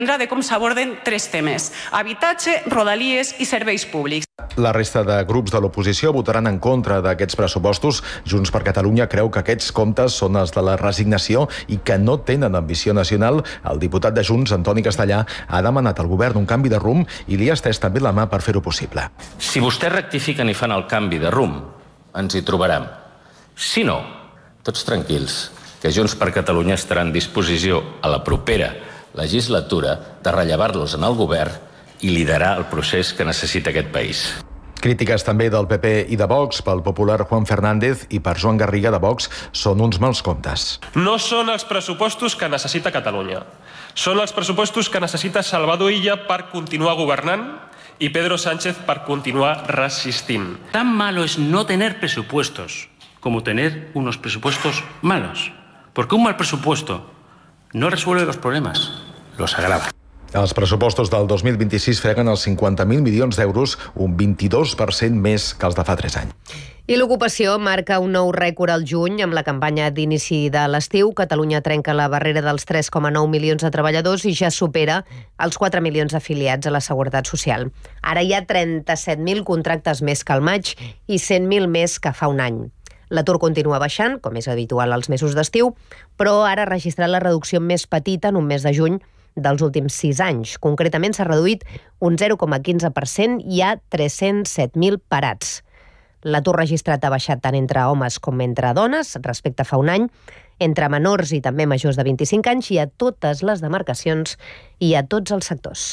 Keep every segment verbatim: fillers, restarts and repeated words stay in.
de com s'aborden tres temes: habitatge, rodalies i serveis públics. La resta de grups de l'oposició votaran en contra d'aquests pressupostos. Junts per Catalunya creu que aquests comptes són els de la resignació i que no tenen ambició nacional. El diputat de Junts, Antoni Castellà, ha demanat al govern un canvi de rumb i li ha estès també la mà per fer-ho possible. Si vostès rectifiquen i fan el canvi de rumb, ens hi trobaran. Si no, tots tranquils, que Junts per Catalunya estarà en disposició a la propera legislatura de rellevar-los en el govern i liderar el procés que necessita aquest país. Crítiques també del P P i de Vox pel popular Juan Fernández i per Joan Garriga de Vox són uns mals comptes. No són els pressupostos que necessita Catalunya. Són els pressupostos que necessita Salvador Illa per continuar governant y Pedro Sánchez per continuar resistint. Tan malo es no tener presupuestos como tener unos presupuestos malos. Porque un mal presupuesto no resuelve los problemas, los agrava. Els pressupostos del dos mil vint-i-sis freguen els cinquanta mil milions d'euros, un vint-i-dos per cent més que els de fa tres anys. I l'ocupació marca un nou rècord al juny amb la campanya d'inici de l'estiu. Catalunya trenca la barrera dels tres coma nou milions de treballadors i ja supera els quatre milions afiliats a la Seguretat Social. Ara hi ha trenta-set mil contractes més que al maig i cent mil més que fa un any. L'atur continua baixant, com és habitual als mesos d'estiu, però ara ha registrat la reducció més petita en un mes de juny dels últims sis anys. Concretament s'ha reduït un zero coma quinze per cent i hi ha tres-cents set mil parats. L'atur registrat ha baixat tant entre homes com entre dones respecte a fa un any, entre menors i també majors de vint-i-cinc anys i a totes les demarcacions i a tots els sectors.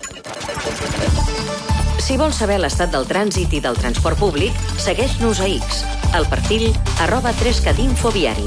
Si vols saber l'estat del trànsit i del transport públic, segueix-nos a X, al perfil arroba trescat infoviari.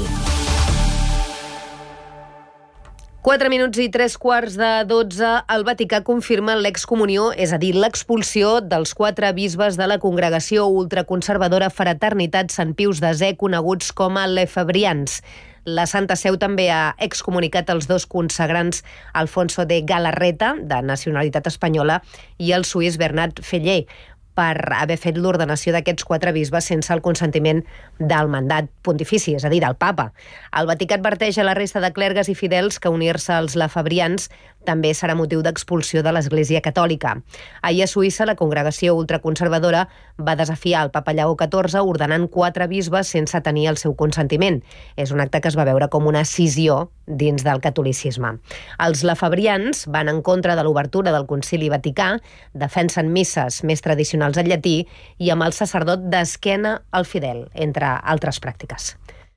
Quatre minuts i tres quarts de dotze, el Vaticà confirma l'excomunió, és a dir, l'expulsió dels quatre bisbes de la congregació ultraconservadora Fraternitat Sant Pius desè, coneguts com a lefebrians. La Santa Seu també ha excomunicat els dos consagrants Alfonso de Galarreta, de nacionalitat espanyola, i el suís Bernat Feller, per haver fet l'ordenació d'aquests quatre bisbes sense el consentiment del mandat pontifici, és a dir, del papa. El Vaticà adverteix a la resta de clergues i fidels que unir-se als lefebrians també serà motiu d'expulsió de l'Església Catòlica. Ahir a Suïssa, la congregació ultraconservadora va desafiar el papa Lleó catorze ordenant quatre bisbes sense tenir el seu consentiment. És un acte que es va veure com una escissió dins del catolicisme. Els lefebrians van en contra de l'obertura del Concili Vaticà, defensen misses més tradicionals en llatí i amb el sacerdot d'esquena al fidel, entre altres pràctiques.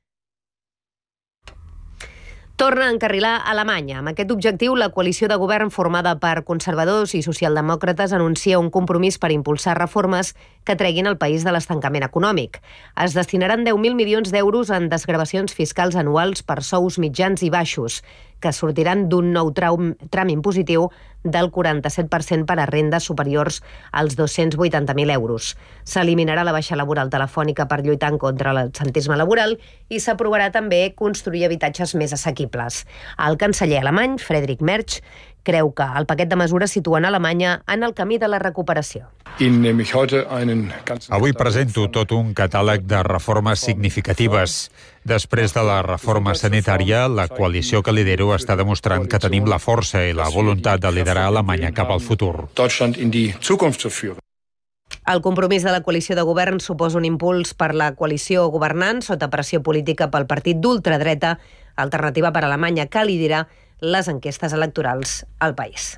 Torna a encarrilar Alemanya. Amb aquest objectiu, la coalició de govern formada per conservadors i socialdemòcrates anuncia un compromís per impulsar reformes que treguin el país de l'estancament econòmic. Es destinaran deu mil milions d'euros en desgravacions fiscals anuals per sous mitjans i baixos, que sortiran d'un nou tram, tram impositiu del quaranta-set per cent per a rendes superiors als dos-cents vuitanta mil euros. S'eliminarà la baixa laboral telefònica per lluitar en contra l'absentisme laboral i s'aprovarà també construir habitatges més assequibles. El canceller alemany, Friedrich Merz, creu que el paquet de mesures situen Alemanya en el camí de la recuperació. Avui presento tot un catàleg de reformes significatives. Després de la reforma sanitària, la coalició que lidero està demostrant que tenim la força i la voluntat de liderar Alemanya cap al futur. El compromís de la coalició de govern suposa un impuls per la coalició governant sota pressió política pel partit d'ultradreta Alternativa per Alemanya, que lidera les enquestes electorals al país.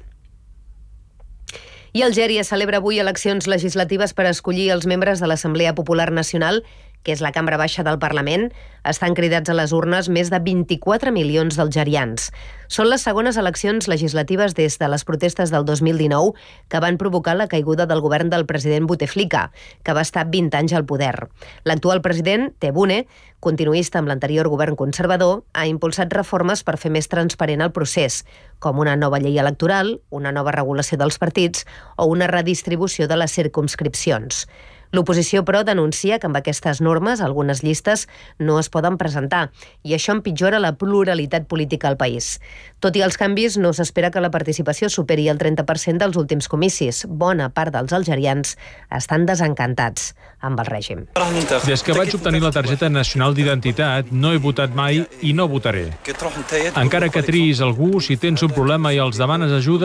I Algèria celebra avui eleccions legislatives per escollir els membres de l'Assemblea Popular Nacional, que és la cambra baixa del Parlament. Estan cridats a les urnes més de vint-i-quatre milions d'algerians. Són les segones eleccions legislatives des de les protestes del dos mil dinou que van provocar la caiguda del govern del president Bouteflika, que va estar vint anys al poder. L'actual president, Tebboune, continuista amb l'anterior govern conservador, ha impulsat reformes per fer més transparent el procés, com una nova llei electoral, una nova regulació dels partits o una redistribució de les circumscripcions. L'oposició, però, denuncia que amb aquestes normes algunes llistes no es poden presentar i això empitjora la pluralitat política al país. Tot i els canvis, no s'espera que la participació superi el trenta per cent dels últims comicis. Bona part dels algerians estan desencantats amb el règim. Des que vaig obtenir la targeta nacional d'identitat, no he votat mai i no votaré. Encara que triïs algú, si tens un problema i els demanes ajuda,